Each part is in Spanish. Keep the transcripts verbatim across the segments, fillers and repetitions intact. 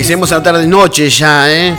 seguimos a la tarde noche ya, ¿eh?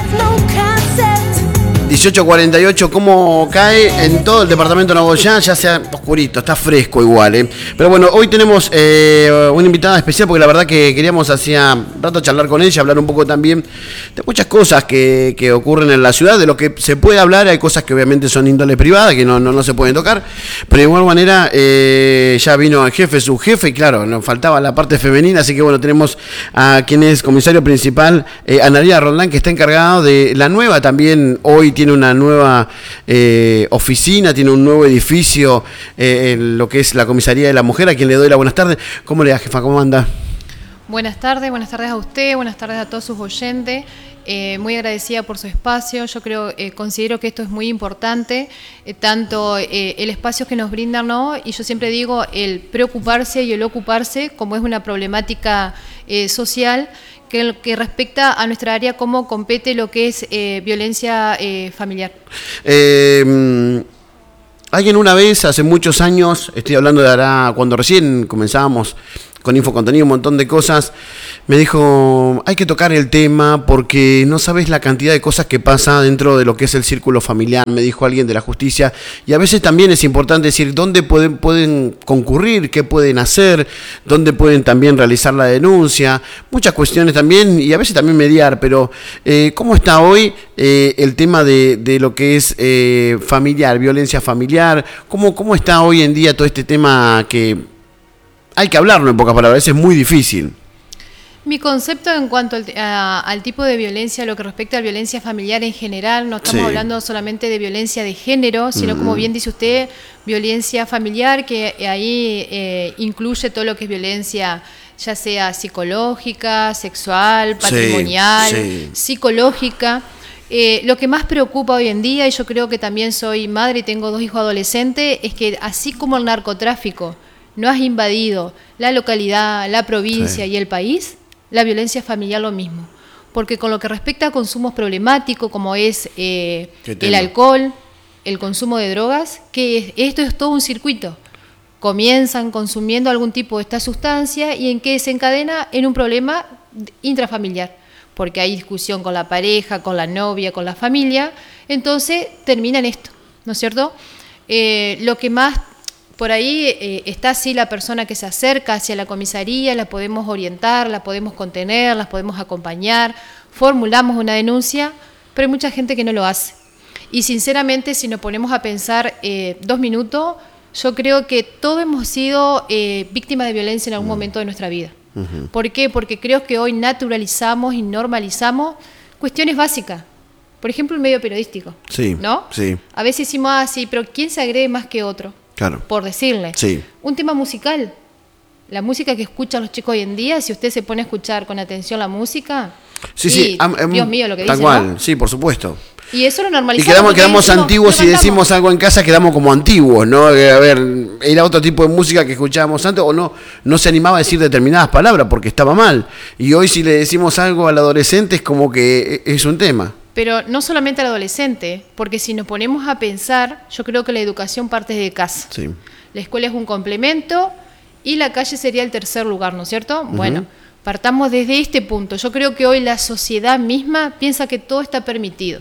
dieciocho cuarenta y ocho, ¿cómo cae en todo el departamento de Nuevo Orleans? Ya sea oscurito, está fresco igual, ¿eh? Pero bueno, hoy tenemos eh, una invitada especial porque la verdad que queríamos hacía rato charlar con ella, hablar un poco también de muchas cosas que, que ocurren en la ciudad, de lo que se puede hablar. Hay cosas que obviamente son índole privada, que no, no, no se pueden tocar, pero de igual manera eh, ya vino el jefe, su jefe, y claro, nos faltaba la parte femenina, así que bueno, tenemos a quien es comisario principal, eh, Ana María Roldán, que está encargado de la nueva también, hoy tiene una nueva eh, oficina, tiene un nuevo edificio eh, en lo que es la comisaría de la mujer, a quien le doy la buenas tardes. ¿Cómo le da, jefa? ¿Cómo anda? Buenas tardes, buenas tardes a usted, buenas tardes a todos sus oyentes. Eh, muy agradecida por su espacio. Yo creo, eh, considero que esto es muy importante, eh, tanto eh, el espacio que nos brindan, ¿no? Y yo siempre digo, el preocuparse y el ocuparse, como es una problemática eh, social, que, que respecta a nuestra área, cómo compete lo que es eh, violencia eh, familiar. Eh, alguien una vez, hace muchos años, estoy hablando de ahora, cuando recién comenzábamos con Infocontenido, un montón de cosas, me dijo, hay que tocar el tema porque no sabes la cantidad de cosas que pasa dentro de lo que es el círculo familiar, me dijo alguien de la justicia, y a veces también es importante decir dónde pueden, pueden concurrir, qué pueden hacer, dónde pueden también realizar la denuncia, muchas cuestiones también, y a veces también mediar, pero eh, ¿cómo está hoy eh, el tema de, de lo que es eh, familiar, violencia familiar? ¿Cómo, ¿Cómo está hoy en día todo este tema que hay que hablarlo en pocas palabras, es muy difícil? Mi concepto en cuanto al, a, al tipo de violencia, lo que respecta a violencia familiar en general, no estamos sí. hablando solamente de violencia de género, sino mm. como bien dice usted, violencia familiar, que ahí eh, incluye todo lo que es violencia, ya sea psicológica, sexual, patrimonial, sí, sí. psicológica. Eh, lo que más preocupa hoy en día, y yo creo que también soy madre y tengo dos hijos adolescentes, es que así como el narcotráfico no has invadido la localidad, la provincia sí. y el país, la violencia familiar lo mismo. Porque con lo que respecta a consumos problemáticos, como es eh, el alcohol, el consumo de drogas, que es, esto es todo un circuito. Comienzan consumiendo algún tipo de esta sustancia y en qué desencadena en un problema intrafamiliar. Porque hay discusión con la pareja, con la novia, con la familia, entonces termina en esto, ¿no es cierto? Eh, lo que más... Por ahí eh, está así la persona que se acerca hacia la comisaría, la podemos orientar, la podemos contener, la podemos acompañar, formulamos una denuncia, pero hay mucha gente que no lo hace. Y sinceramente, si nos ponemos a pensar eh, dos minutos, yo creo que todos hemos sido eh, víctimas de violencia en algún momento de nuestra vida. Uh-huh. ¿Por qué? Porque creo que hoy naturalizamos y normalizamos cuestiones básicas. Por ejemplo, el medio periodístico, sí, ¿no? Sí. A veces decimos, ah, sí, pero ¿quién se agrede más que otro? Claro. Por decirle. Sí. Un tema musical. La música que escuchan los chicos hoy en día, si usted se pone a escuchar con atención la música, sí, sí. Um, um, Dios mío, lo que dice, tal cual, ¿no? Sí, por supuesto. Y eso lo normalizamos. Y quedamos, quedamos antiguos, si decimos algo en casa, quedamos como antiguos, ¿no? A ver, era otro tipo de música que escuchábamos antes, o no, no se animaba a decir determinadas palabras porque estaba mal. Y hoy si le decimos algo al adolescente es como que es un tema. Pero no solamente al adolescente, porque si nos ponemos a pensar, yo creo que la educación parte de casa. Sí. La escuela es un complemento y la calle sería el tercer lugar, ¿no es cierto? Uh-huh. Bueno, partamos desde este punto. Yo creo que hoy la sociedad misma piensa que todo está permitido.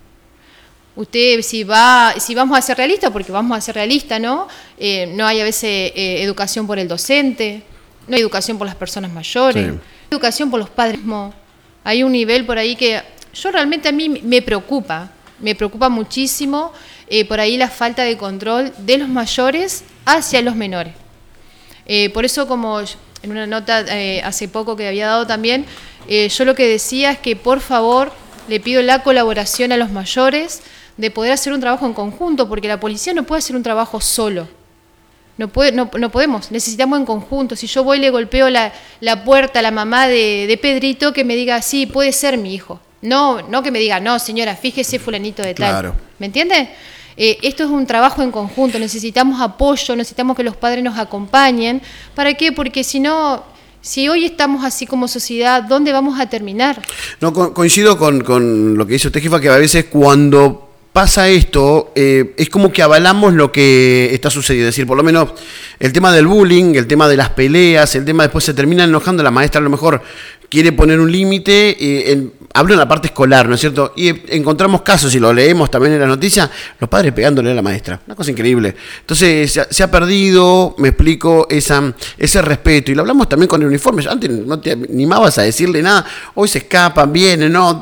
Usted, si va, si vamos a ser realistas, porque vamos a ser realistas, ¿no? Eh, no hay a veces eh, educación por el docente, no hay educación por las personas mayores, sí. educación por los padres. Hay un nivel por ahí que... Yo realmente a mí me preocupa, me preocupa muchísimo eh, por ahí la falta de control de los mayores hacia los menores. Eh, por eso, como en una nota eh, hace poco que había dado también, eh, yo lo que decía es que por favor le pido la colaboración a los mayores de poder hacer un trabajo en conjunto, porque la policía no puede hacer un trabajo solo. No, puede, no, no podemos, necesitamos en conjunto. Si yo voy y le golpeo la, la puerta a la mamá de, de Pedrito, que me diga, sí, puede ser mi hijo. No, no que me diga, no señora, fíjese fulanito de tal. Claro. ¿Me entiende? Eh, esto es un trabajo en conjunto, necesitamos apoyo, necesitamos que los padres nos acompañen. ¿Para qué? Porque si no, si hoy estamos así como sociedad, ¿dónde vamos a terminar? No, co- coincido con, con lo que dice usted, jefa, que a veces cuando pasa esto, eh, es como que avalamos lo que está sucediendo. Es decir, por lo menos el tema del bullying, el tema de las peleas, el tema después se termina enojando la maestra a lo mejor quiere poner un límite, eh, en, hablo en la parte escolar, ¿no es cierto? Y eh, encontramos casos, y lo leemos también en las noticias, los padres pegándole a la maestra, una cosa increíble. Entonces se ha, se ha perdido, me explico, esa, ese respeto, y lo hablamos también con el uniforme. Antes no te animabas a decirle nada, hoy se escapan, vienen, no...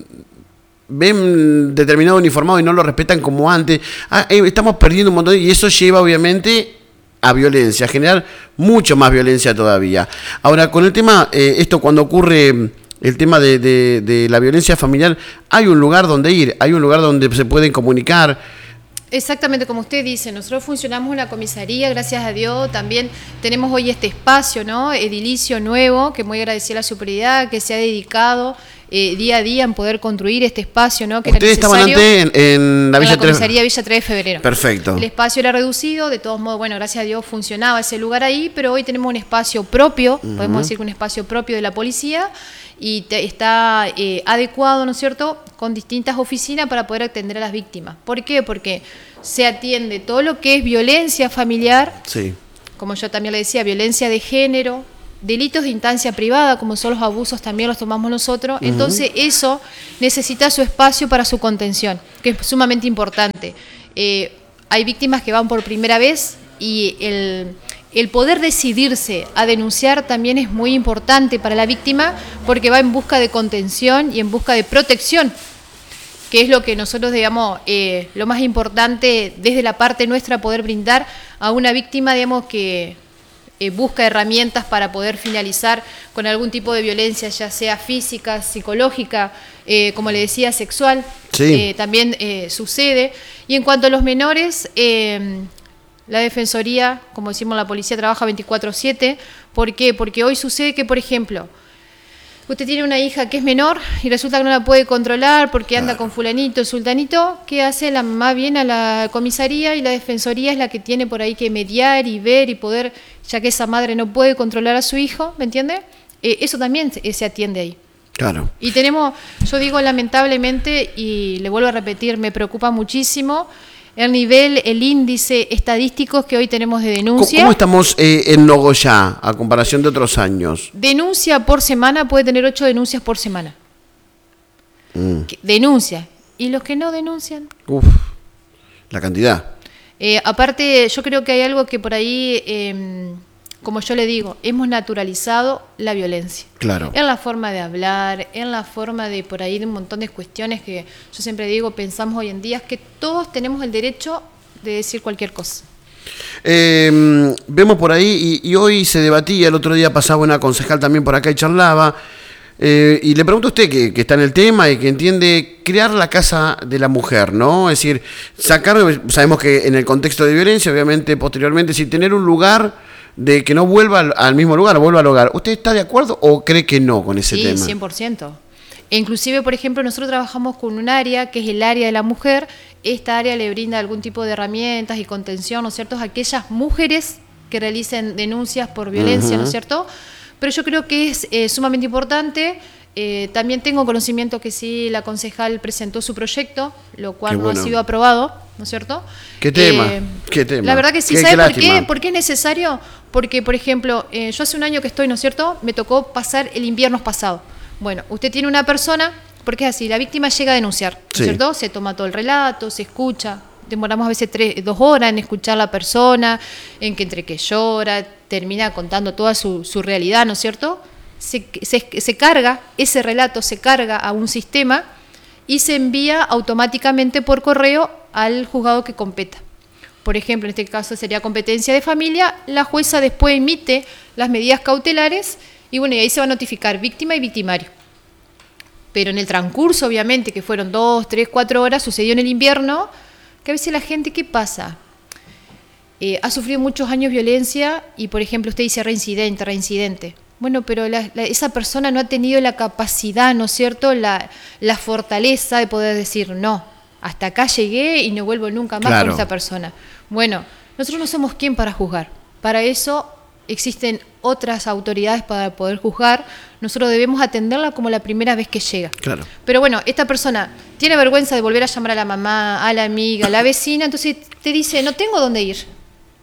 ven determinado uniformado y no lo respetan como antes. Ah, eh, estamos perdiendo un montón, y eso lleva obviamente a violencia, a generar mucho más violencia todavía. Ahora, con el tema, eh, esto cuando ocurre el tema de, de, de la violencia familiar, hay un lugar donde ir, hay un lugar donde se pueden comunicar. Exactamente como usted dice, nosotros funcionamos en la comisaría, gracias a Dios, también tenemos hoy este espacio, ¿no? Edilicio nuevo, que muy agradecida a la superioridad, que se ha dedicado eh, día a día en poder construir este espacio, ¿no? Que Ustedes estaban antes en, en la Villa en la comisaría Villa tres de Febrero. Perfecto. El espacio era reducido, de todos modos, bueno, gracias a Dios funcionaba ese lugar ahí, pero hoy tenemos un espacio propio, uh-huh. podemos decir que un espacio propio de la policía, y te, está eh, adecuado, ¿no es cierto?, con distintas oficinas para poder atender a las víctimas. ¿Por qué? Porque se atiende todo lo que es violencia familiar, sí. como yo también le decía, violencia de género, delitos de instancia privada, como son los abusos, también los tomamos nosotros. Uh-huh. Entonces eso necesita su espacio para su contención, que es sumamente importante. Eh, hay víctimas que van por primera vez y el... El poder decidirse a denunciar también es muy importante para la víctima, porque va en busca de contención y en busca de protección, que es lo que nosotros, digamos, eh, lo más importante desde la parte nuestra, poder brindar a una víctima, digamos, que eh, busca herramientas para poder finalizar con algún tipo de violencia, ya sea física, psicológica, eh, como le decía, sexual, sí. eh, también eh, sucede. Y en cuanto a los menores... Eh, La Defensoría, como decimos, la policía trabaja veinticuatro siete. ¿Por qué? Porque hoy sucede que, por ejemplo, usted tiene una hija que es menor y resulta que no la puede controlar porque anda con fulanito, sultanito. ¿Qué hace? La mamá viene a la comisaría y la Defensoría es la que tiene por ahí que mediar y ver y poder, ya que esa madre no puede controlar a su hijo, ¿me entiende? Eh, eso también se, se atiende ahí. Claro. Y tenemos, yo digo lamentablemente, y le vuelvo a repetir, me preocupa muchísimo el nivel, el índice estadístico que hoy tenemos de denuncia. ¿Cómo estamos eh, en Nogoyá a comparación de otros años? Denuncia por semana, puede tener ocho denuncias por semana. Mm. Denuncia. ¿Y los que no denuncian? Uf, la cantidad. Eh, aparte, yo creo que hay algo que por ahí, eh, como yo le digo, hemos naturalizado la violencia. Claro. En la forma de hablar, en la forma de por ahí de un montón de cuestiones que yo siempre digo, pensamos hoy en día, es que todos tenemos el derecho de decir cualquier cosa. Eh, vemos por ahí, y, y hoy se debatía, el otro día pasaba una concejal también por acá y charlaba, eh, y le pregunto a usted que, que está en el tema y que entiende, crear la casa de la mujer, ¿no? Es decir, sacar, sabemos que en el contexto de violencia, obviamente posteriormente, si tener un lugar de que no vuelva al, al mismo lugar, vuelva al hogar. ¿Usted está de acuerdo o cree que no con ese sí, tema? Sí, cien por ciento. E inclusive, por ejemplo, nosotros trabajamos con un área que es el área de la mujer. Esta área le brinda algún tipo de herramientas y contención, ¿no es cierto?, a aquellas mujeres que realicen denuncias por violencia, uh-huh. ¿no es cierto? Pero yo creo que es eh, sumamente importante. Eh, también tengo conocimiento que sí, la concejal presentó su proyecto, lo cual bueno. no ha sido aprobado, ¿no es cierto? ¿Qué tema? Eh, ¿Qué tema? La verdad que sí. ¿Qué, ¿Sabe qué por qué? ¿Por qué es necesario? Porque, por ejemplo, eh, yo hace un año que estoy, ¿no es cierto?, me tocó pasar el invierno pasado. Bueno, usted tiene una persona, porque es así, la víctima llega a denunciar, ¿no es sí. cierto? Se toma todo el relato, se escucha, demoramos a veces tres, dos horas en escuchar a la persona, en que entre que llora, termina contando toda su, su realidad, ¿no es cierto? Se, se, se carga, ese relato se carga a un sistema y se envía automáticamente por correo al juzgado que competa. Por ejemplo, en este caso sería competencia de familia, la jueza después emite las medidas cautelares y bueno, y ahí se va a notificar víctima y victimario. Pero en el transcurso, obviamente, que fueron dos, tres, cuatro horas, sucedió en el invierno, que a veces la gente, ¿qué pasa? Eh, ha sufrido muchos años violencia y, por ejemplo, usted dice reincidente, reincidente. Bueno, pero la, la, esa persona no ha tenido la capacidad, ¿no es cierto?, la, la fortaleza de poder decir, no, hasta acá llegué y no vuelvo nunca más claro. con esa persona. Bueno, nosotros no somos quien para juzgar. Para eso existen otras autoridades para poder juzgar. Nosotros debemos atenderla como la primera vez que llega. Claro. Pero bueno, esta persona tiene vergüenza de volver a llamar a la mamá, a la amiga, a la vecina, entonces te dice, no tengo dónde ir.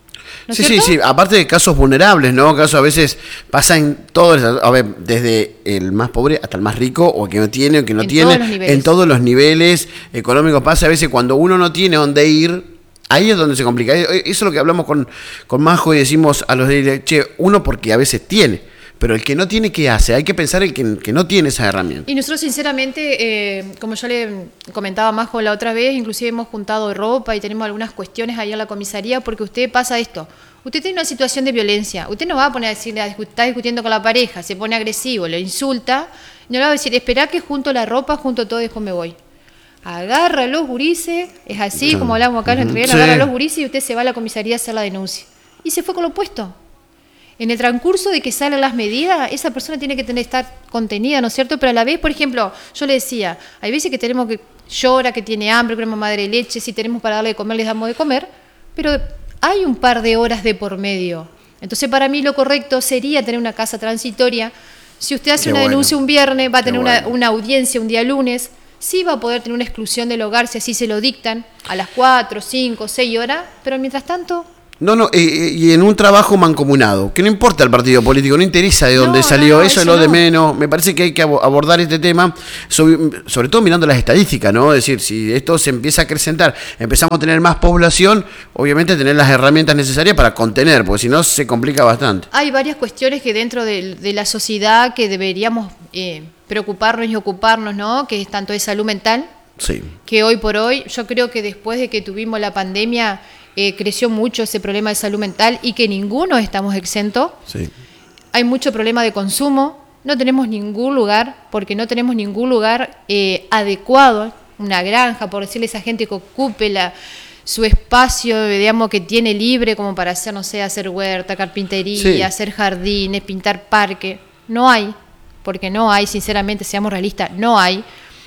¿no es Sí, cierto? sí, sí, aparte de casos vulnerables, ¿no? Casos a veces pasa en todos, a ver, desde el más pobre hasta el más rico, o el que no tiene, o el que no En tiene, todos los niveles. en todos los niveles económicos pasa. A veces cuando uno no tiene dónde ir, ahí es donde se complica. Eso es lo que hablamos con, con Majo y decimos a los de, che, uno porque a veces tiene, pero el que no tiene, ¿qué hace? Hay que pensar el que, que no tiene esa herramienta. Y nosotros sinceramente, eh, como yo le comentaba a Majo la otra vez, inclusive hemos juntado ropa y tenemos algunas cuestiones ahí en la comisaría, porque usted pasa esto. Usted tiene una situación de violencia, usted no va a poner a decirle, está discutiendo con la pareja, se pone agresivo, lo insulta, no le va a decir, espera que junto la ropa, junto todo y después me voy. Agarra a los gurises, es así como hablamos acá en la entrevista, Sí. agarra a los gurises y usted se va a la comisaría a hacer la denuncia. Y se fue con lo opuesto. En el transcurso de que salen las medidas, esa persona tiene que tener estar contenida, ¿no es cierto? Pero a la vez, por ejemplo, yo le decía, hay veces que tenemos que llora, que tiene hambre, que queremos madre de leche, si tenemos para darle de comer, les damos de comer, pero hay un par de horas de por medio. Entonces, para mí lo correcto sería tener una casa transitoria. Si usted hace Qué una bueno. denuncia un viernes, va a Qué tener bueno. una, una audiencia un día lunes, sí va a poder tener una exclusión del hogar si así se lo dictan, a las cuatro, cinco, seis horas, pero mientras tanto... No, no, eh, eh, y en un trabajo mancomunado, que no importa el partido político, no interesa de dónde No, salió, no, no, eso es eso lo de no. menos. Me parece que hay que abo- abordar este tema, sobre, sobre todo mirando las estadísticas, ¿no? Es decir, si esto se empieza a acrecentar, empezamos a tener más población, obviamente tener las herramientas necesarias para contener, porque si no se complica bastante. Hay varias cuestiones que dentro de, de la sociedad que deberíamos eh, preocuparnos y ocuparnos, ¿no? Que es tanto de salud mental, Sí. que hoy por hoy, yo creo que después de que tuvimos la pandemia, eh, creció mucho ese problema de salud mental y que ninguno estamos exentos. Sí. Hay mucho problema de consumo, no tenemos ningún lugar, porque no tenemos ningún lugar eh, adecuado, una granja, por decirle a esa gente que ocupe la, su espacio, digamos, que tiene libre como para hacer, no sé, hacer huerta, carpintería, Sí. hacer jardines, pintar parque. No hay, porque no hay, sinceramente, seamos realistas, no hay.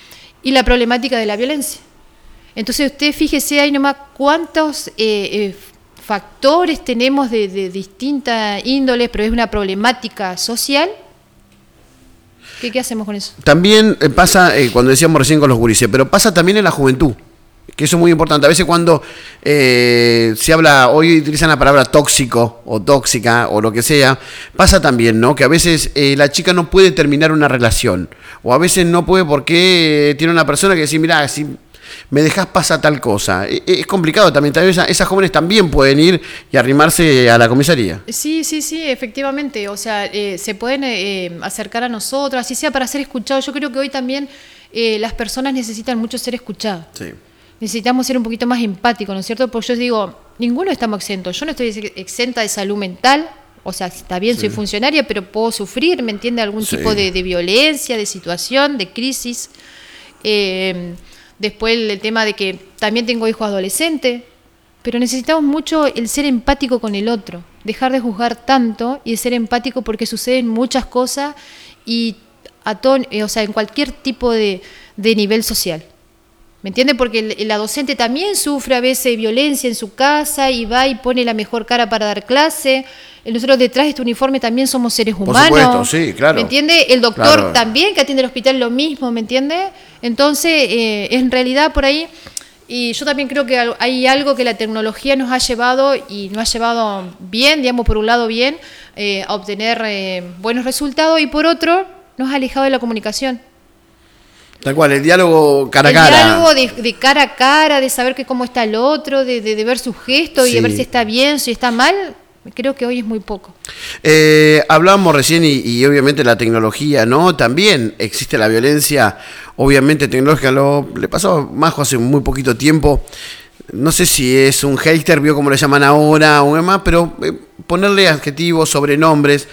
Y la problemática de la violencia. Entonces usted fíjese ahí nomás cuántos eh, eh, factores tenemos de, de distintas índoles, pero es una problemática social. ¿Qué, qué hacemos con eso? También eh, pasa, eh, cuando decíamos recién con los gurises, pero pasa también en la juventud, que eso es muy importante. A veces cuando eh, se habla, hoy utilizan la palabra tóxico o tóxica o lo que sea, pasa también, ¿no? Que a veces eh, la chica no puede terminar una relación, o a veces no puede porque tiene una persona que dice, mira, si me dejas pasa tal cosa. E- Es complicado también, tal vez esas jóvenes también pueden ir y arrimarse a la comisaría. Sí, sí, sí, efectivamente. O sea, eh, se pueden eh, acercar a nosotros, así sea para ser escuchados. Yo creo que hoy también eh, las personas necesitan mucho ser escuchadas. Sí. Necesitamos ser un poquito más empáticos, ¿no es cierto? Porque yo digo, ninguno estamos exentos. Yo no estoy ex- exenta de salud mental. O sea, está bien, soy funcionaria, pero puedo sufrir, ¿me entiende? Algún Sí. tipo de, de violencia, de situación, de crisis. Eh, después el, el tema de que también tengo hijos adolescentes, pero necesitamos mucho el ser empático con el otro, dejar de juzgar tanto y de ser empático porque suceden muchas cosas y a todo, eh, o sea, en cualquier tipo de, de nivel social. ¿Me entiende? Porque el- la docente también sufre a veces violencia en su casa y va y pone la mejor cara para dar clase. Nosotros detrás de este uniforme también somos seres Por humanos. supuesto, sí, claro. ¿Me entiende? El doctor Claro. también, que atiende el hospital, lo mismo, ¿me entiende? Entonces, eh, en realidad por ahí, y yo también creo que al- hay algo que la tecnología nos ha llevado y nos ha llevado bien, digamos, por un lado bien, eh, a obtener eh, buenos resultados y por otro, nos ha alejado de la comunicación. Tal cual, el diálogo cara a el cara. diálogo de, de cara a cara, de saber que cómo está el otro, de, de, de ver sus gestos y de Sí. ver si está bien, si está mal, creo que hoy es muy poco. Eh, hablábamos recién y, y obviamente la tecnología, ¿no? También existe la violencia, obviamente tecnológica. Lo, le pasó a Majo hace muy poquito tiempo. No sé si es un hater, vio como le llaman ahora o demás, pero eh, ponerle adjetivos, sobrenombres.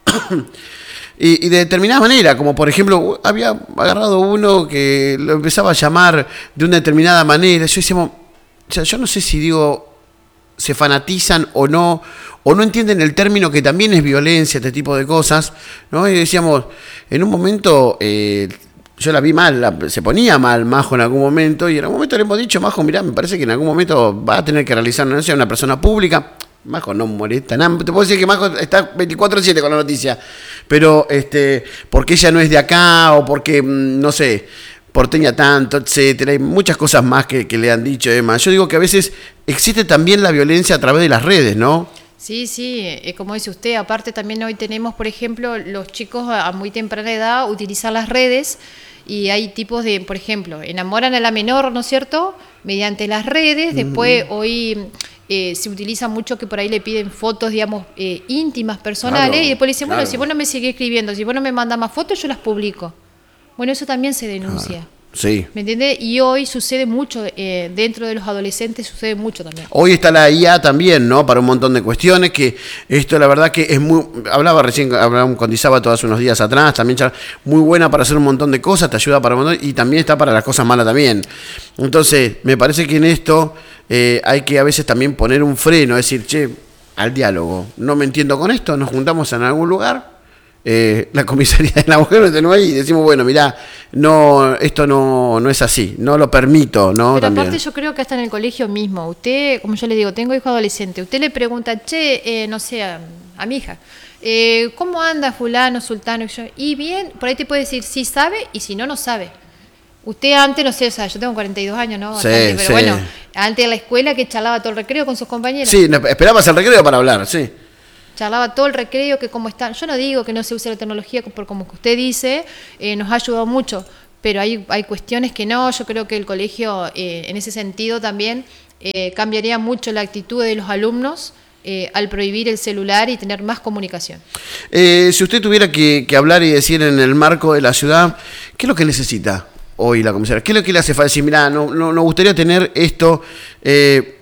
Y, y de determinada manera, como por ejemplo, había agarrado uno que lo empezaba a llamar de una determinada manera. Yo decíamos, o sea, yo no sé si digo, se fanatizan o no, o no entienden el término que también es violencia, este tipo de cosas, ¿no? Y decíamos, en un momento, eh, yo la vi mal, la- se ponía mal Majo en algún momento, y en algún momento le hemos dicho, Majo, mirá, me parece que en algún momento va a tener que realizar una denuncia a una persona pública. Majo no molesta nada, te puedo decir que Majo está veinticuatro siete con la noticia, pero este, porque ella no es de acá, o porque, mm, no sé, porteña tanto, etcétera, hay muchas cosas más que, que le han dicho, Emma. Yo digo que a veces existe también la violencia a través de las redes, ¿no? Sí, sí, eh, como dice usted, aparte también hoy tenemos, por ejemplo, los chicos a muy temprana edad utilizan las redes y hay tipos de, por ejemplo, enamoran a la menor, ¿no es cierto?, mediante las redes, después uh-huh. hoy eh, se utiliza mucho que por ahí le piden fotos, digamos, eh, íntimas, personales, claro, y después le dicen, claro. bueno, si vos no me seguís escribiendo, si vos no me mandás más fotos, yo las publico. Bueno, eso también se denuncia. Claro. Sí. ¿Me entiendes? Y hoy sucede mucho, eh, dentro de los adolescentes sucede mucho también. Hoy está la I A también, ¿no? Para un montón de cuestiones, que esto la verdad que es muy... Hablaba recién, hablaba con Disábato hace unos días atrás, también muy buena para hacer un montón de cosas, te ayuda para un montón, y también está para las cosas malas también. Entonces, me parece que en esto eh, hay que a veces también poner un freno, decir, che, al diálogo, no me entiendo con esto, nos juntamos en algún lugar... Eh, la comisaría de la mujer lo tenemos ahí y decimos, bueno, mirá, no, esto no, no es así, no lo permito, ¿no? Pero También. Aparte yo creo que hasta en el colegio mismo, usted, como yo le digo, tengo hijo adolescente, usted le pregunta, che, eh, no sé, a, a mi hija, eh, ¿cómo anda fulano, sultano? Y bien, por ahí te puede decir si sabe y si no, no sabe. Usted antes, no sé, o sea, yo tengo cuarenta y dos años, ¿no? Bastante, sí, pero sí. bueno, antes en la escuela que charlaba todo el recreo con sus compañeros. Sí, esperabas el recreo para hablar, sí. Charlaba todo el recreo, que cómo están. Yo no digo que no se use la tecnología, por como usted dice, eh, nos ha ayudado mucho, pero hay, hay cuestiones que no. Yo creo que el colegio, eh, en ese sentido también, eh, cambiaría mucho la actitud de los alumnos eh, al prohibir el celular y tener más comunicación. Eh, si usted tuviera que, que hablar y decir en el marco de la ciudad, ¿qué es lo que necesita hoy la comisaría? ¿Qué es lo que le hace falta? Decir, mirá, no, no, nos gustaría tener esto... Eh,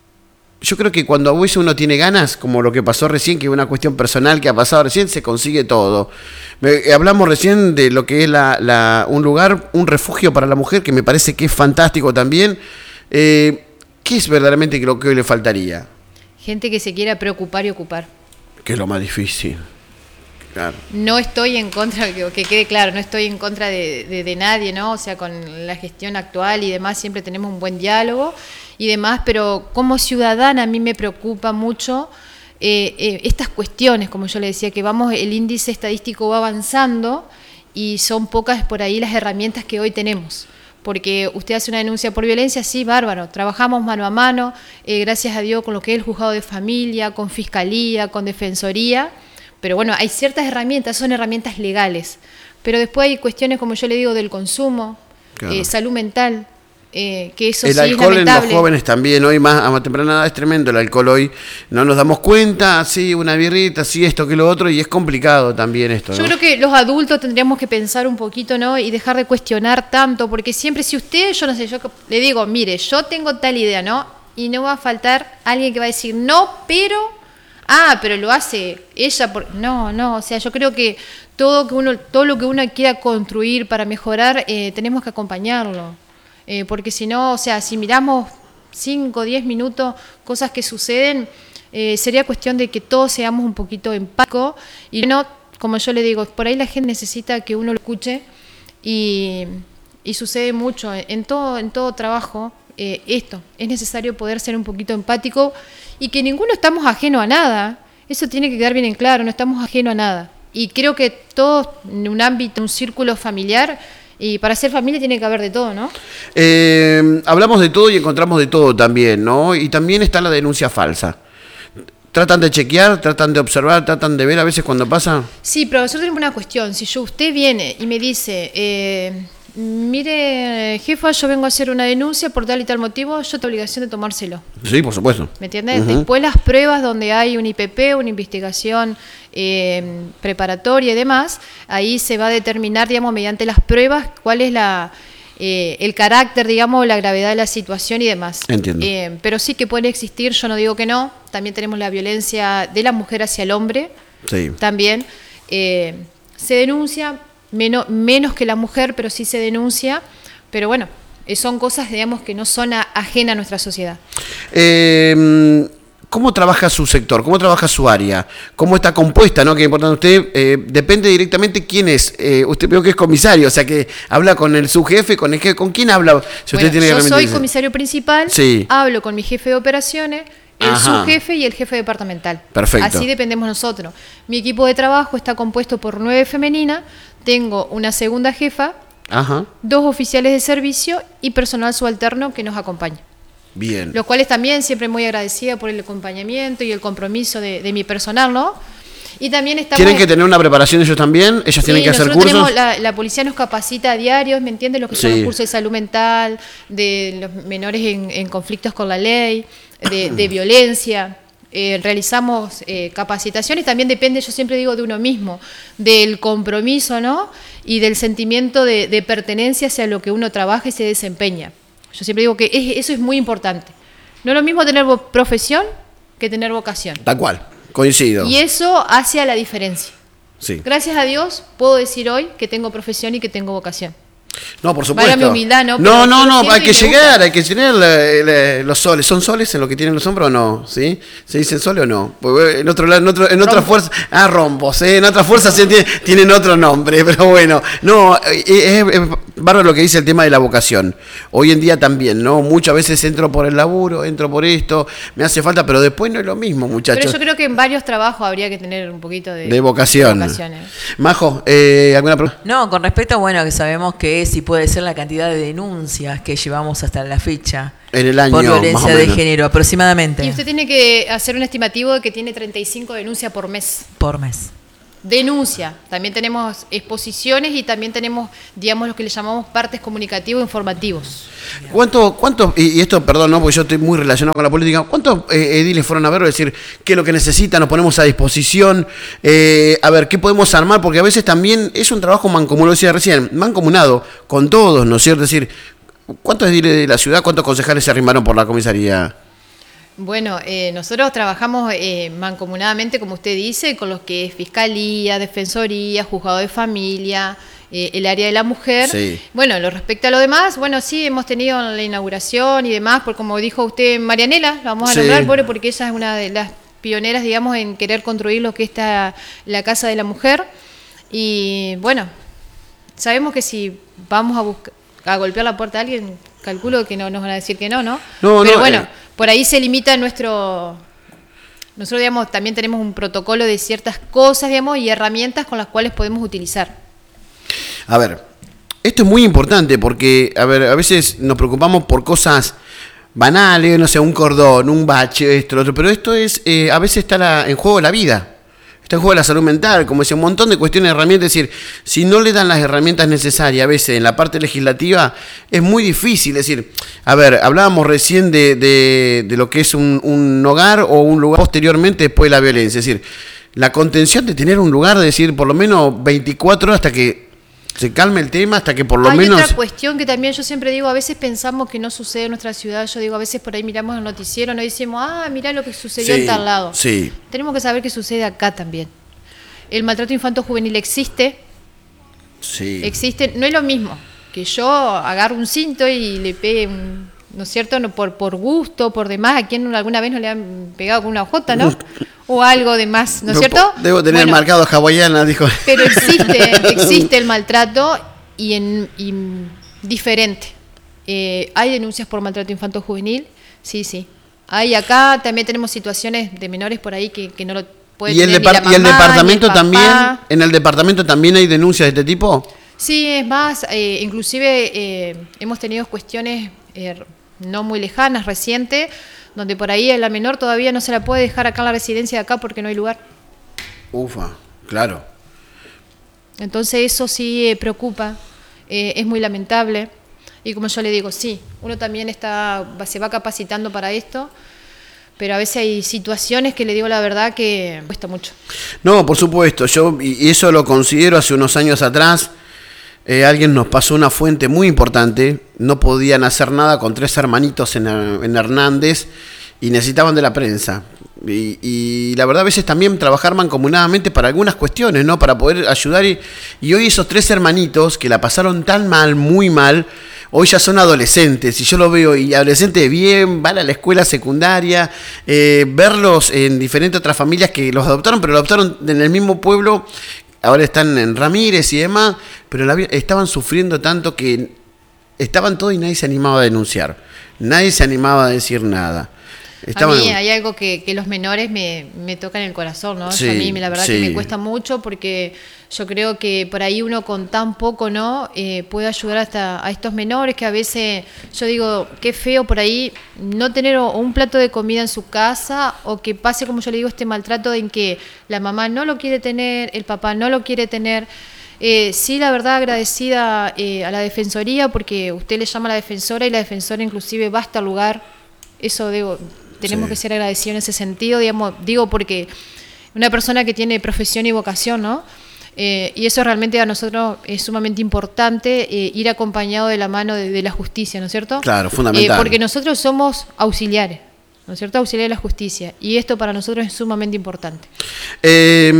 Yo creo que cuando a veces uno tiene ganas, como lo que pasó recién, que es una cuestión personal que ha pasado recién, se consigue todo. Me, hablamos recién de lo que es la, la, un lugar, un refugio para la mujer, que me parece que es fantástico también. Eh, ¿Qué es verdaderamente lo que hoy le faltaría? Gente que se quiera preocupar y ocupar. Que es lo más difícil. Claro. No estoy en contra, que, que quede claro, no estoy en contra de, de, de nadie, ¿no? O sea, con la gestión actual y demás siempre tenemos un buen diálogo y demás, pero como ciudadana a mí me preocupa mucho eh, eh, estas cuestiones, como yo le decía, que vamos, el índice estadístico va avanzando y son pocas por ahí las herramientas que hoy tenemos. Porque usted hace una denuncia por violencia, sí, bárbaro, trabajamos mano a mano, eh, gracias a Dios, con lo que es el juzgado de familia, con fiscalía, con defensoría, pero bueno, hay ciertas herramientas, son herramientas legales, pero después hay cuestiones, como yo le digo, del consumo, claro. eh, salud mental, eh, que eso el sí es alcohol lamentable. En los jóvenes también, hoy más a más temprana edad es tremendo el alcohol hoy, no nos damos cuenta, sí, una birrita, sí, esto que lo otro, y es complicado también esto, ¿no? Yo creo que los adultos tendríamos que pensar un poquito, ¿no? Y dejar de cuestionar tanto, porque siempre si usted, yo no sé, yo le digo, mire, yo tengo tal idea, ¿no? Y no va a faltar alguien que va a decir, no, pero... Ah, pero lo hace ella por... No, no, o sea, yo creo que todo que uno, todo lo que uno quiera construir para mejorar, eh, tenemos que acompañarlo. Eh, porque si no, o sea, si miramos cinco o diez minutos, cosas que suceden, eh, sería cuestión de que todos seamos un poquito empáticos. Y no, como yo le digo, por ahí la gente necesita que uno lo escuche y, y sucede mucho en todo, en todo trabajo. Eh, esto, es necesario poder ser un poquito empático y que ninguno estamos ajeno a nada, eso tiene que quedar bien en claro, no estamos ajeno a nada y creo que todos en un ámbito, un círculo familiar, y para ser familia tiene que haber de todo, ¿no? Eh, hablamos de todo y encontramos de todo también, ¿no? Y también está la denuncia falsa. ¿Tratan de chequear, tratan de observar, tratan de ver a veces cuando pasa? Sí, pero nosotros tenemos una cuestión, si yo, usted viene y me dice... Eh, mire, jefa, yo vengo a hacer una denuncia por tal y tal motivo, yo tengo obligación de tomárselo. Sí, por supuesto. ¿Me entiendes? Uh-huh. Después las pruebas donde hay un I P P, una investigación eh, preparatoria y demás, ahí se va a determinar, digamos, mediante las pruebas cuál es la eh, el carácter, digamos, la gravedad de la situación y demás. Entiendo. Eh, pero sí que puede existir, yo no digo que no, también tenemos la violencia de la mujer hacia el hombre. Sí. También eh, se denuncia... Menos, menos que la mujer, pero sí se denuncia, pero bueno, son cosas, digamos, que no son a, ajenas a nuestra sociedad. Eh, ¿Cómo trabaja su sector? ¿Cómo trabaja su área? ¿Cómo está compuesta? ¿No? Que importante, usted eh, depende directamente quién es. Eh, usted veo que es comisario, o sea que habla con el subjefe, con el jefe, ¿con quién habla? Si bueno, usted tiene yo que soy comisario principal, sí. Hablo con mi jefe de operaciones, el Ajá. subjefe y el jefe departamental. Perfecto. Así dependemos nosotros. Mi equipo de trabajo está compuesto por nueve femeninas, tengo una segunda jefa, Ajá. dos oficiales de servicio y personal subalterno que nos acompaña. Bien. Los cuales también siempre muy agradecida por el acompañamiento y el compromiso de, de mi personal, ¿no? Y también estamos... ¿Tienen que tener una preparación ellos también? ¿Ellos sí, tienen que hacer nosotros cursos? Tenemos la, la policía nos capacita a diarios, ¿me entiendes? Los que son Sí. los cursos de salud mental, de los menores en, en conflictos con la ley, de, de violencia. Eh, realizamos eh, capacitaciones, también depende, yo siempre digo, de uno mismo, del compromiso, ¿no? Y del sentimiento de, de pertenencia hacia lo que uno trabaja y se desempeña. Yo siempre digo que es, eso es muy importante. No es lo mismo tener profesión que tener vocación. Tal cual, coincido. Y eso hace la diferencia. Sí. Gracias a Dios puedo decir hoy que tengo profesión y que tengo vocación. No, por supuesto. Para mi humildad, ¿no? No, Pero no, yo no, siento hay y que me llegar, gusta. hay que tener la- la- los soles. ¿Son soles en lo que tienen los hombros o no? ¿Sí? ¿Se dicen soles o no? Porque en otro lado, en, otro, en otra fuerza. Ah, rombos, ¿eh? En otras fuerzas sí tienen, tienen otro nombre, pero bueno. No, es, es, es bárbaro lo que dice el tema de la vocación. Hoy en día también, ¿no? Muchas veces entro por el laburo, entro por esto, me hace falta, pero después no es lo mismo, muchachos. Pero yo creo que en varios trabajos habría que tener un poquito de, De vocación. de vocación, ¿eh? Majo, eh, ¿alguna pregunta? No, con respecto, bueno, que sabemos que si puede ser la cantidad de denuncias que llevamos hasta la fecha En el año, por más o violencia de menos. género, aproximadamente Y usted tiene que hacer un estimativo de que tiene treinta y cinco denuncias por mes. por mes. Denuncia. También tenemos exposiciones y también tenemos, digamos, lo que le llamamos partes comunicativos e informativos. ¿Cuánto, cuánto, y y esto, perdón, no, porque yo estoy muy relacionado con la política, ¿cuántos eh, ediles fueron a ver? Es decir, ¿qué es lo que necesitan? Nos ponemos a disposición, eh, a ver, ¿qué podemos armar? Porque a veces también es un trabajo mancomunado, lo decía recién, mancomunado con todos, ¿no es cierto? Es decir, ¿cuántos ediles de la ciudad, cuántos concejales se arrimaron por la comisaría? Bueno, eh, nosotros trabajamos eh, mancomunadamente, como usted dice, con los que es Fiscalía, Defensoría, Juzgado de Familia, eh, el área de la mujer. Sí. Bueno, lo respecto a lo demás, bueno, sí, hemos tenido la inauguración y demás, porque como dijo usted, Marianela, la vamos a Sí. nombrar, bueno, porque ella es una de las pioneras, digamos, en querer construir lo que está la Casa de la Mujer. Y bueno, sabemos que si vamos a buscar, a golpear la puerta a alguien, calculo que no nos van a decir que no, ¿no? No, Pero no, bueno, eh. por ahí se limita nuestro... Nosotros, digamos, también tenemos un protocolo de ciertas cosas, digamos, y herramientas con las cuales podemos utilizar. A ver, esto es muy importante porque, a ver, a veces nos preocupamos por cosas banales, no sé, un cordón, un bache, esto, lo otro, pero esto es, eh, a veces está la- en juego la vida. Está en juego la salud mental, como decía, un montón de cuestiones de herramientas. Es decir, si no le dan las herramientas necesarias a veces en la parte legislativa, es muy difícil. Es decir, a ver, hablábamos recién de, de, de lo que es un, un hogar o un lugar posteriormente después de la violencia. Es decir, la contención de tener un lugar, de decir, por lo menos veinticuatro horas hasta que se calme el tema, hasta que por lo Hay menos... otra cuestión que también yo siempre digo, a veces pensamos que no sucede en nuestra ciudad, yo digo, a veces por ahí miramos el noticiero, nos decimos, ah, mirá lo que sucedió Sí, en tal lado. sí. Tenemos que saber que sucede acá también. El maltrato infanto-juvenil existe, Sí. existe, no es lo mismo que yo agarro un cinto y le pegue, un, ¿no es cierto? No, por, por gusto, por demás, a quien alguna vez no le han pegado con una hojota, ¿no? O algo de más, ¿no es cierto? Debo tener Bueno, marcado hawaiana, dijo. pero existe, existe el maltrato y en y diferente. Eh, hay denuncias por maltrato infanto-juvenil, sí, sí. Hay acá, también tenemos situaciones de menores por ahí que, que no lo pueden ¿Y el, tener ni la depart- y el mamá, departamento ni el también? papá. ¿En el departamento también hay denuncias de este tipo? Sí, es más, eh, inclusive eh, hemos tenido cuestiones eh, no muy lejanas, recientes, donde por ahí a la menor todavía no se la puede dejar acá en la residencia de acá porque no hay lugar. Ufa, claro. Entonces eso sí eh, preocupa, eh, es muy lamentable. Y como yo le digo, sí, uno también está, va- se va capacitando para esto, pero a veces hay situaciones que le digo la verdad que cuesta mucho. No, por supuesto, yo y y eso lo considero hace unos años atrás. Eh, alguien nos pasó una fuente muy importante, no podían hacer nada con tres hermanitos en, en Hernández y necesitaban de la prensa. Y, y la verdad a veces también trabajar mancomunadamente para algunas cuestiones, ¿no? Para poder ayudar. Y, y hoy esos tres hermanitos que la pasaron tan mal, muy mal, hoy ya son adolescentes. Y yo lo veo, y adolescentes bien, van a la escuela secundaria, eh, verlos en diferentes otras familias que los adoptaron, pero lo adoptaron en el mismo pueblo. Ahora están en Ramírez y demás, pero la, estaban sufriendo tanto que estaban todos y nadie se animaba a denunciar. Nadie se animaba a decir nada. Estaban... A mí hay algo que, que los menores me, me tocan el corazón, ¿no? Sí, a mí la verdad sí. que me cuesta mucho porque yo creo que por ahí uno con tan poco, ¿no? Eh, puede ayudar hasta a estos menores que a veces, yo digo, qué feo por ahí no tener un plato de comida en su casa o que pase, como yo le digo, este maltrato en que la mamá no lo quiere tener, el papá no lo quiere tener. Eh, sí, la verdad, agradecida eh, a la Defensoría porque usted le llama a la defensora y la defensora inclusive va hasta el lugar. Eso digo, tenemos sí. que ser agradecidos en ese sentido, digamos, digo porque una persona que tiene profesión y vocación, ¿no? Eh, y eso realmente a nosotros es sumamente importante, eh, ir acompañado de la mano de, de la justicia, ¿no es cierto? Claro, fundamental. Eh, porque nosotros somos auxiliares, ¿no es cierto? Auxiliares de la justicia. Y esto para nosotros es sumamente importante. Eh,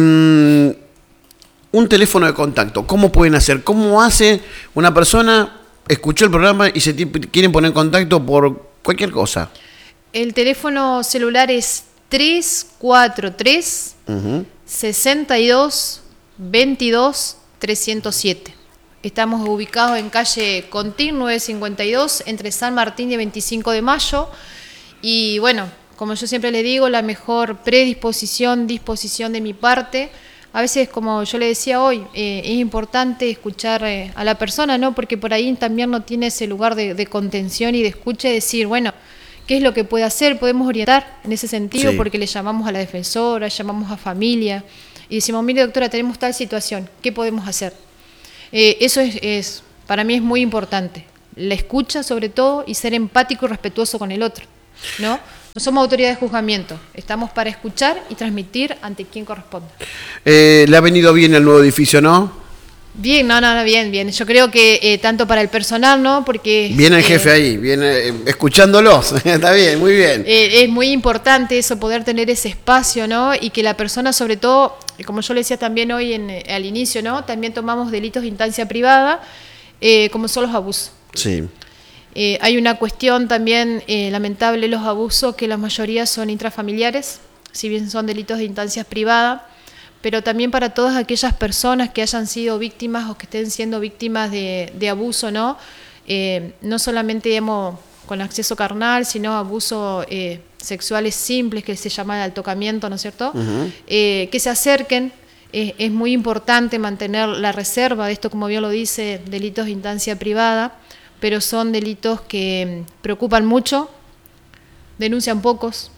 un teléfono de contacto, ¿cómo pueden hacer? ¿Cómo hace una persona, escuchó el programa y se quieren poner en contacto por cualquier cosa? El teléfono celular es tres cuatro tres, uh-huh. sesenta y dos, veintidós, trescientos siete. Estamos ubicados en calle Contín nueve cincuenta y dos, entre San Martín y veinticinco de mayo. Y bueno, como yo siempre le digo, la mejor predisposición, disposición de mi parte. A veces, como yo le decía hoy, eh, es importante escuchar eh, a la persona, ¿no? Porque por ahí también no tiene ese lugar de, de contención y de escucha y decir, bueno, ¿qué es lo que puede hacer? Podemos orientar en ese sentido sí. porque le llamamos a la defensora, llamamos a familia y decimos, mire doctora, tenemos tal situación, ¿qué podemos hacer? Eh, eso es, es, para mí es muy importante, la escucha sobre todo y ser empático y respetuoso con el otro, ¿no? No somos autoridad de juzgamiento, estamos para escuchar y transmitir ante quien corresponda. Eh, ¿Le ha venido bien el nuevo edificio, no? Bien, no, no, no, bien, bien. Yo creo que eh, tanto para el personal, ¿no? Porque... Viene el eh, jefe ahí, viene eh, escuchándolos, está bien, muy bien. Eh, es muy importante eso, poder tener ese espacio, ¿no? Y que la persona, sobre todo, como yo le decía también hoy en, al inicio, ¿no? También tomamos delitos de instancia privada, eh, como son los abusos. Sí. Eh, hay una cuestión también eh, lamentable, los abusos, que la mayoría son intrafamiliares, si bien son delitos de instancias privadas, pero también para todas aquellas personas que hayan sido víctimas o que estén siendo víctimas de, de abuso, ¿no? Eh, no solamente digamos, con acceso carnal, sino abusos eh, sexuales simples, que se llama el altocamiento, ¿no es cierto? Uh-huh. Eh, que se acerquen, eh, es muy importante mantener la reserva de esto, como bien lo dice, delitos de instancia privada, pero son delitos que preocupan mucho, denuncian pocos,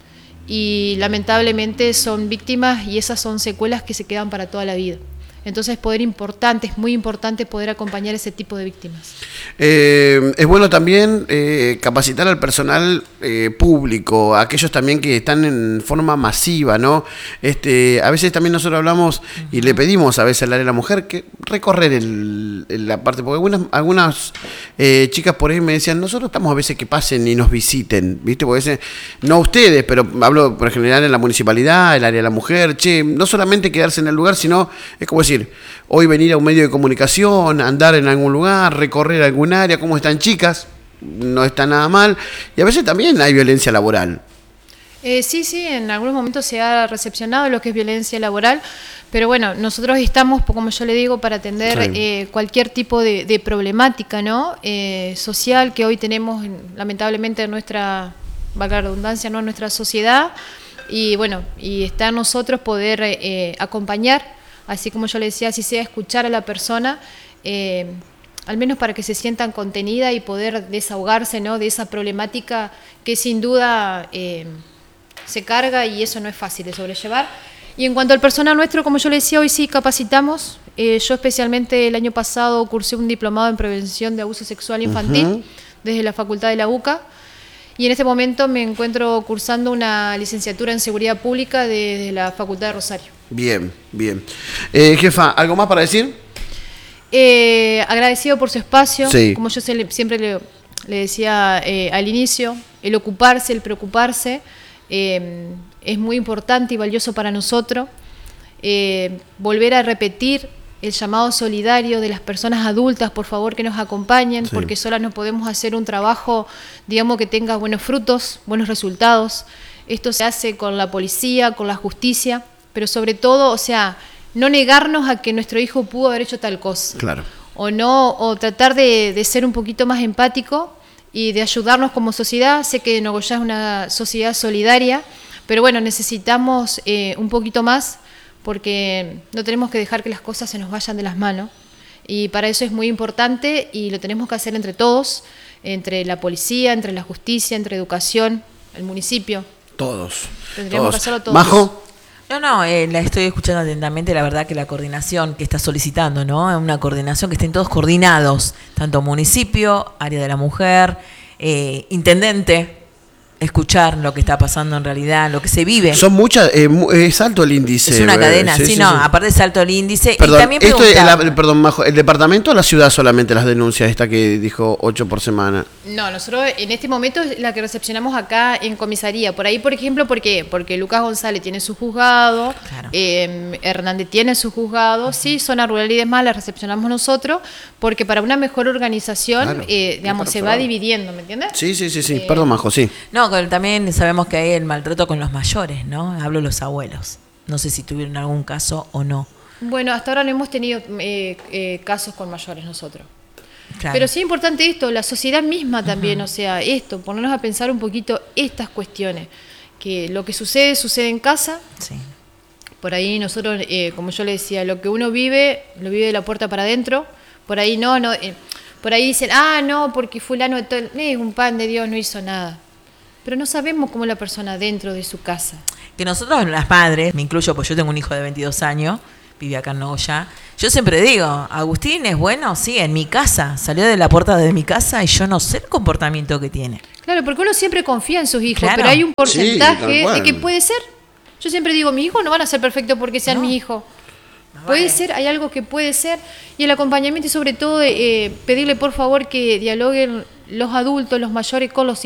y lamentablemente son víctimas y esas son secuelas que se quedan para toda la vida. Entonces poder importante, es muy importante poder acompañar ese tipo de víctimas. Eh, es bueno también eh, capacitar al personal eh, público, a aquellos también que están en forma masiva, ¿no? Este, a veces también nosotros hablamos uh-huh. y le pedimos a veces al área de la mujer que recorrer el, el, la parte, porque algunas, algunas eh, chicas por ahí me decían, nosotros estamos a veces que pasen y nos visiten, ¿viste? Porque a veces, no ustedes, pero hablo por general en la municipalidad, el área de la mujer, che, no solamente quedarse en el lugar, sino, es como decir, hoy venir a un medio de comunicación, andar en algún lugar, recorrer algún área, cómo están chicas, no está nada mal, y a veces también hay violencia laboral. Eh, sí, sí, en algunos momentos se ha recepcionado lo que es violencia laboral, pero bueno, nosotros estamos, como yo le digo, para atender sí. eh, cualquier tipo de, de problemática, ¿no? Eh, social que hoy tenemos, lamentablemente, en nuestra, valga la redundancia, ¿no? En nuestra sociedad, y bueno, y está en nosotros poder eh, acompañar, así como yo le decía, si sea escuchar a la persona, eh, al menos para que se sientan contenida y poder desahogarse, ¿no? De esa problemática que sin duda eh, se carga y eso no es fácil de sobrellevar. Y en cuanto al personal nuestro, como yo le decía, hoy sí capacitamos. Eh, yo especialmente el año pasado cursé un diplomado en prevención de abuso sexual infantil uh-huh. desde la Facultad de la UCA. Y en este momento me encuentro cursando una licenciatura en Seguridad Pública desde la Facultad de Rosario. Bien, bien. Eh, jefa, ¿algo más para decir? Eh, agradecido por su espacio. Sí. Como yo se, siempre le, le decía eh, al inicio, el ocuparse, el preocuparse, eh, es muy importante y valioso para nosotros. Eh, volver a repetir el llamado solidario de las personas adultas, por favor que nos acompañen, sí. porque solas no podemos hacer un trabajo, digamos, que tenga buenos frutos, buenos resultados. Esto se hace con la policía, con la justicia, pero sobre todo, o sea, no negarnos a que nuestro hijo pudo haber hecho tal cosa. Claro. O no, o tratar de, de ser un poquito más empático y de ayudarnos como sociedad. Sé que Nogoyá es una sociedad solidaria, pero bueno, necesitamos eh, un poquito más, porque no tenemos que dejar que las cosas se nos vayan de las manos. Y para eso es muy importante y lo tenemos que hacer entre todos, entre la policía, entre la justicia, entre educación, el municipio. Todos. Tendríamos todos. que hacerlo todos. Majo. No, no, eh, la estoy escuchando atentamente. La verdad que la coordinación que está solicitando, ¿no? Una coordinación que estén todos coordinados, tanto municipio, área de la mujer, eh, intendente, escuchar lo que está pasando en realidad, lo que se vive. Son muchas, eh, es alto el índice. Es una eh, cadena, sí, sí, no, sí. aparte es alto el índice. Perdón, y también esto es preguntar- la- perdón, Majo, ¿el departamento o la ciudad solamente las denuncias? Esta que dijo ocho por semana. No, nosotros en este momento es la que recepcionamos acá en comisaría. Por ahí, por ejemplo, ¿por qué? Porque Lucas González tiene su juzgado, Claro. eh, Hernández tiene su juzgado, uh-huh. Sí, zona rural y demás, la recepcionamos nosotros, porque para una mejor organización, Claro, eh, digamos, se va claro. dividiendo, ¿me entiendes? Sí, sí, sí, sí. Eh, Perdón, Majo, sí. No, que también sabemos que hay el maltrato con los mayores, ¿no? Hablo de los abuelos. No sé si tuvieron algún caso o no. Bueno, hasta ahora no hemos tenido eh, eh, casos con mayores nosotros. Claro. Pero sí es importante esto, la sociedad misma también, uh-huh. O sea, esto, ponernos a pensar un poquito estas cuestiones, que lo que sucede, sucede en casa. Sí. Por ahí nosotros, eh, como yo le decía, lo que uno vive, lo vive de la puerta para adentro. Por ahí no, no eh, por ahí dicen, ah, no, porque fulano de todo, eh, un pan de Dios no hizo nada. Pero no sabemos cómo es la persona dentro de su casa. Que nosotros, las madres, me incluyo, pues yo tengo un hijo de veintidós años, vive acá en Nogoyá. Yo siempre digo, Agustín es bueno, sí, en mi casa. Salió de la puerta de mi casa y yo no sé el comportamiento que tiene. Claro, porque uno siempre confía en sus hijos, Claro. pero hay un porcentaje Sí, tal de que cual. puede ser. Yo siempre digo, mis hijos no van a ser perfectos porque sean No. mis hijos. No Puede vale. ser, hay algo que puede ser. Y el acompañamiento y sobre todo eh, pedirle por favor que dialoguen los adultos, los mayores con los